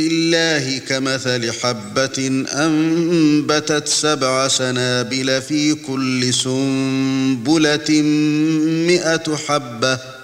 لله كمثل حبة أنبتت 7 سنابل في كل سنبلة 100 حبة